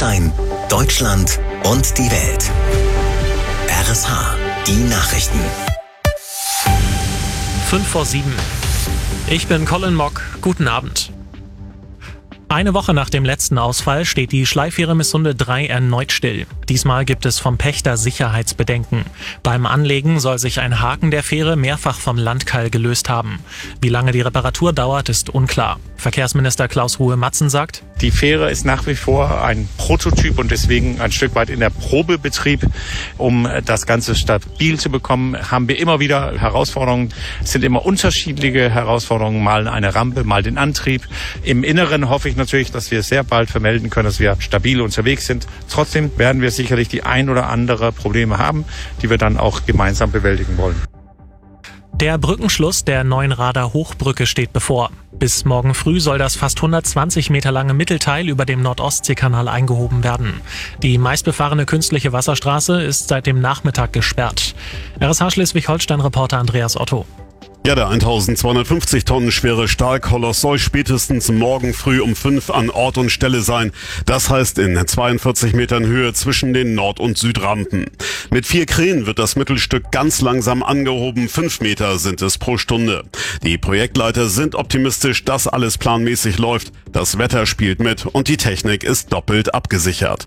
Schleswig-Holstein, Deutschland und die Welt. RSH, die Nachrichten. 5:07. Ich bin Colin Mock. Guten Abend. Eine Woche nach dem letzten Ausfall steht die Schleifähre Missunde 3 erneut still. Diesmal gibt es vom Pächter Sicherheitsbedenken. Beim Anlegen soll sich ein Haken der Fähre mehrfach vom Landkeil gelöst haben. Wie lange die Reparatur dauert, ist unklar. Verkehrsminister Klaus Ruhe-Matzen sagt: Die Fähre ist nach wie vor ein Prototyp und deswegen ein Stück weit in der Probebetrieb. Um das Ganze stabil zu bekommen, haben wir immer wieder Herausforderungen. Es sind immer unterschiedliche Herausforderungen, mal eine Rampe, mal den Antrieb. Im Inneren hoffe ich natürlich, dass wir sehr bald vermelden können, dass wir stabil unterwegs sind. Trotzdem werden wir sicherlich die ein oder andere Probleme haben, die wir dann auch gemeinsam bewältigen wollen. Der Brückenschluss der Neuenrader Hochbrücke steht bevor. Bis morgen früh soll das fast 120 Meter lange Mittelteil über dem Nord-Ostsee-Kanal eingehoben werden. Die meistbefahrene künstliche Wasserstraße ist seit dem Nachmittag gesperrt. RSH Schleswig-Holstein-Reporter Andreas Otto. Ja, der 1250 Tonnen schwere Stahlkoloss soll spätestens morgen früh um 5 an Ort und Stelle sein. Das heißt in 42 Metern Höhe zwischen den Nord- und Südrampen. Mit 4 Kränen wird das Mittelstück ganz langsam angehoben. 5 Meter sind es pro Stunde. Die Projektleiter sind optimistisch, dass alles planmäßig läuft. Das Wetter spielt mit und die Technik ist doppelt abgesichert.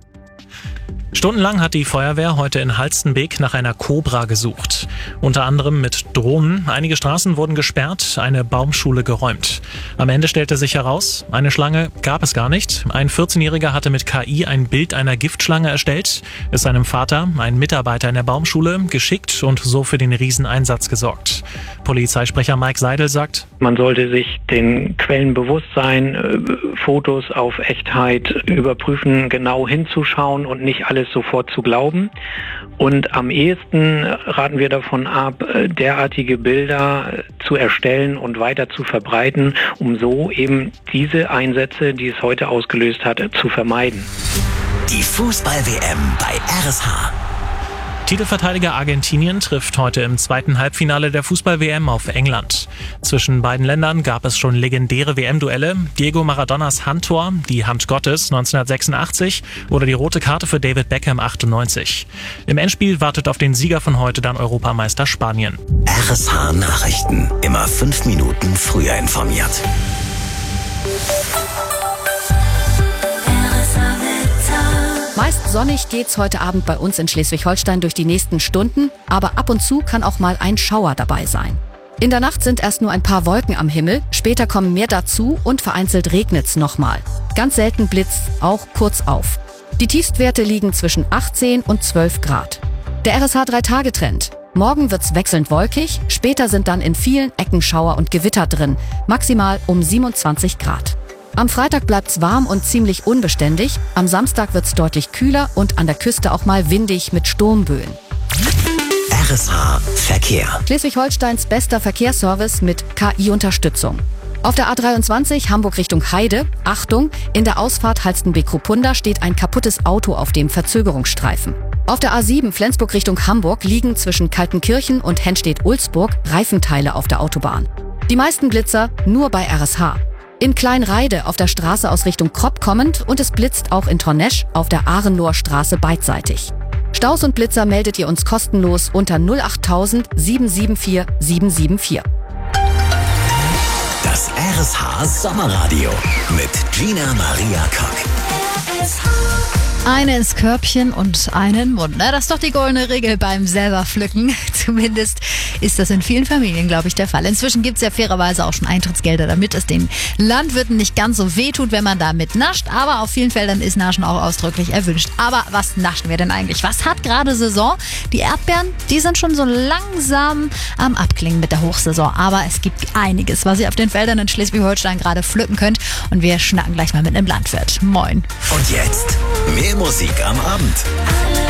Stundenlang hat die Feuerwehr heute in Halstenbek nach einer Kobra gesucht. Unter anderem mit Drohnen. Einige Straßen wurden gesperrt, eine Baumschule geräumt. Am Ende stellte sich heraus, eine Schlange gab es gar nicht. Ein 14-Jähriger hatte mit KI ein Bild einer Giftschlange erstellt, es seinem Vater, ein Mitarbeiter in der Baumschule, geschickt und so für den Rieseneinsatz gesorgt. Polizeisprecher Mike Seidel sagt: Man sollte sich den Quellen bewusst sein, Fotos auf Echtheit überprüfen, genau hinzuschauen und nicht alles sofort zu glauben. Und am ehesten raten wir davon ab, derartige Bilder zu erstellen und weiter zu verbreiten, um so eben diese Einsätze, die es heute ausgelöst hat, zu vermeiden. Die Fußball-WM bei RSH. Titelverteidiger Argentinien trifft heute im zweiten Halbfinale der Fußball-WM auf England. Zwischen beiden Ländern gab es schon legendäre WM-Duelle. Diego Maradonas Handtor, die Hand Gottes 1986 oder die rote Karte für David Beckham 98. Im Endspiel wartet auf den Sieger von heute dann Europameister Spanien. RSH Nachrichten. Immer 5 Minuten früher informiert. Meist sonnig geht's heute Abend bei uns in Schleswig-Holstein durch die nächsten Stunden, aber ab und zu kann auch mal ein Schauer dabei sein. In der Nacht sind erst nur ein paar Wolken am Himmel, später kommen mehr dazu und vereinzelt regnet's nochmal. Ganz selten blitzt auch kurz auf. Die Tiefstwerte liegen zwischen 18 und 12 Grad. Der RSH 3-Tage-Trend. Morgen wird's wechselnd wolkig, später sind dann in vielen Ecken Schauer und Gewitter drin, maximal um 27 Grad. Am Freitag bleibt's warm und ziemlich unbeständig. Am Samstag wird's deutlich kühler und an der Küste auch mal windig mit Sturmböen. RSH Verkehr. Schleswig-Holsteins bester Verkehrsservice mit KI-Unterstützung. Auf der A23 Hamburg Richtung Heide, Achtung, in der Ausfahrt Halstenbek-Ruppunda steht ein kaputtes Auto auf dem Verzögerungsstreifen. Auf der A7 Flensburg Richtung Hamburg liegen zwischen Kaltenkirchen und Henstedt-Ulzburg Reifenteile auf der Autobahn. Die meisten Blitzer nur bei RSH. In Kleinreide auf der Straße aus Richtung Kropp kommend und es blitzt auch in Tornesch auf der Arenloher Straße beidseitig. Staus und Blitzer meldet ihr uns kostenlos unter 08000 774 774. Das RSH Sommerradio mit Gina Maria Kock. Eine ins Körbchen und einen Mund. Das ist doch die goldene Regel beim selber pflücken. Zumindest ist das in vielen Familien, glaube ich, der Fall. Inzwischen gibt es ja fairerweise auch schon Eintrittsgelder, damit es den Landwirten nicht ganz so wehtut, wenn man damit nascht. Aber auf vielen Feldern ist Naschen auch ausdrücklich erwünscht. Aber was naschen wir denn eigentlich? Was hat gerade Saison? Die Erdbeeren, die sind schon so langsam am Abklingen mit der Hochsaison. Aber es gibt einiges, was ihr auf den Feldern in Schleswig-Holstein gerade pflücken könnt. Und wir schnacken gleich mal mit einem Landwirt. Moin. Und jetzt mehr Musik am Abend.